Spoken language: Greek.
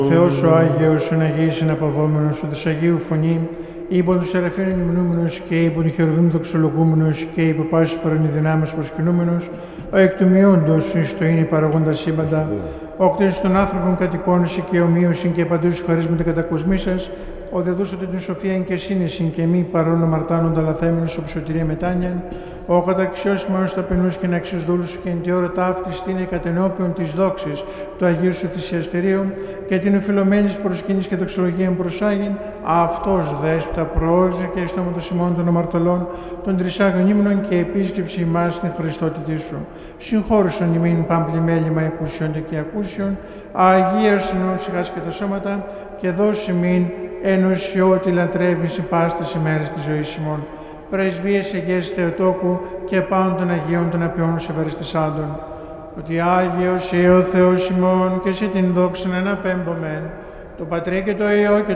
Θεός ο Άγιος, εν Αγίης συναπαυόμενος, ο της Αγίου Φωνή, υπό τους Σεραφείμ υμνούμενος και υπό του Χερουβίμ δοξολογούμενος και υπό πάσης παρονιδυνάμεις προσκυνούμενος, ο εκ του μειόντος εις το είναι παραγόντα σύμπαντα, ο κτίζος των άνθρωπων κατοικώνηση και ομοίωσιν και παντού σου χαρίσματα κατακοσμήσας, ο δεδούσατε την σοφία και σύνεσιν και μη παρόν αμαρτάνοντα λαθέμενος ο ψωτηρία μετάνιαν, ο καταξιώσιμος ταπεινούς και αξίους δούλους σου και εν τη ώρα ταύτης στήνε κατενόπιον της δόξης του Αγίου σου θυσιαστηρίου και την οφειλωμένης προσκύνης και δοξολογίαν προσάγειν, αυτός δέσου τα προόριζε και στόματος ημών των αμαρτωλών, των τρισάγων ύμνων και επίσκεψη ημάς στην Χριστότητή σου. Συγχώρησον ημίν πάμπλημέλημα εκούσιον και ακούσιον, αγίασον ψυχάς και τα σώματα και δώσει μην ενωσιώτη λατρεύεις πάστες ημέρες της ζωής ημών. Πρεσβείες Αγίας Θεοτόκου και πάντων των Αγίων των Απειών ευαριστησάντων. Ότι Άγιος ο Θεός ημών και εσύ την δόξαν αναπέμπομεν, το Πατρί και το Υιό και